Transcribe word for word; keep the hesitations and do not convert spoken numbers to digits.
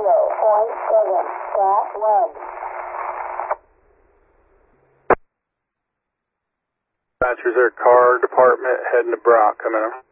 zero point seven dot one. Dispatcher's there, car department heading to Brock, coming in.